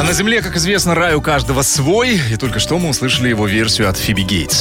На Земле, как известно, рай у каждого свой. И только что мы услышали его версию от Фиби Гейтс.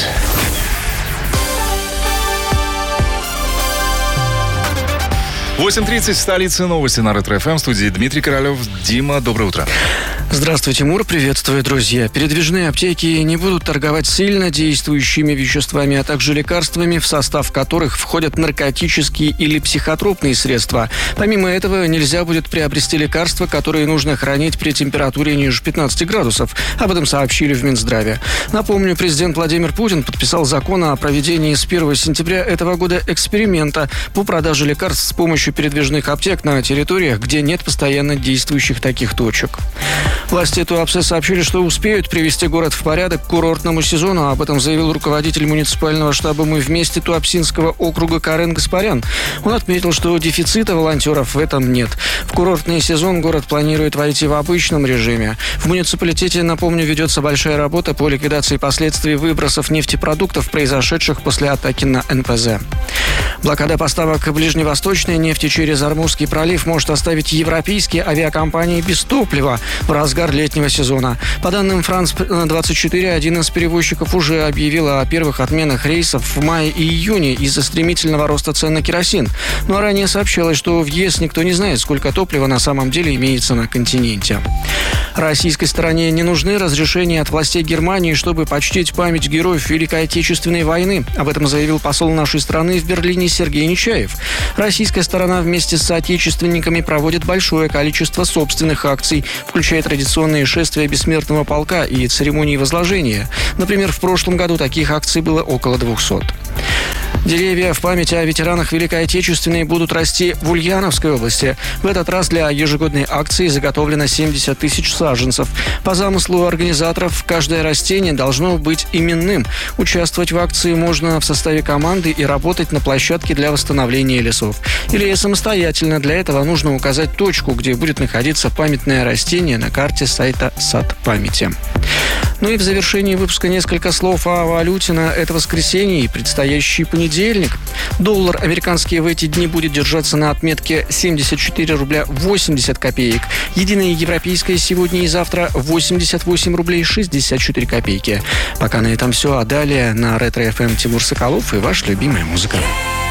8:30 в столице, новости на Ретро-ФМ. В студии Дмитрий Королев. Дима, доброе утро. Здравствуйте, Тимур. Приветствую, друзья. Передвижные аптеки не будут торговать сильно действующими веществами, а также лекарствами, в состав которых входят наркотические или психотропные средства. Помимо этого, нельзя будет приобрести лекарства, которые нужно хранить при температуре ниже 15 градусов. Об этом сообщили в Минздраве. Напомню, президент Владимир Путин подписал закон о проведении с 1 сентября этого года эксперимента по продаже лекарств с помощью передвижных аптек на территориях, где нет постоянно действующих таких точек. Власти Туапсе сообщили, что успеют привести город в порядок к курортному сезону. Об этом заявил руководитель муниципального штаба «Мы вместе» Туапсинского округа Карен Гаспарян. Он отметил, что дефицита волонтеров в этом нет. В курортный сезон город планирует войти в обычном режиме. В муниципалитете, напомню, ведется большая работа по ликвидации последствий выбросов нефтепродуктов, произошедших после атаки на НПЗ. Блокада поставок ближневосточной нефти через Ормузский пролив может оставить европейские авиакомпании без топлива в разгар летнего сезона. По данным France-24, один из перевозчиков уже объявил о первых отменах рейсов в мае и июне из-за стремительного роста цен на керосин. Но ранее сообщалось, что в ЕС никто не знает, сколько топлива на самом деле имеется на континенте. Российской стороне не нужны разрешения от властей Германии, чтобы почтить память героев Великой Отечественной войны. Об этом заявил посол нашей страны в Берлине Сергей Нечаев. Российская сторона вместе с соотечественниками проводит большое количество собственных акций, включая традиционные шествия бессмертного полка и церемонии возложения. Например, в прошлом году таких акций было около 200. Деревья в память о ветеранах Великой Отечественной будут расти в Ульяновской области. В этот раз для ежегодной акции заготовлено 70 тысяч саженцев. По замыслу организаторов, каждое растение должно быть именным. Участвовать в акции можно в составе команды и работать на площадке для восстановления лесов. Или самостоятельно. Для этого нужно указать точку, где будет находиться памятное растение на карте сайта «Сад памяти». Ну и в завершении выпуска несколько слов о валюте на это воскресенье и предстоящий понедельник. Доллар американский в эти дни будет держаться на отметке 74 рубля 80 копеек. Единая европейская сегодня и завтра 88 рублей 64 копейки. Пока на этом все, а далее на Ретро-ФМ Тимур Соколов и ваша любимая музыка.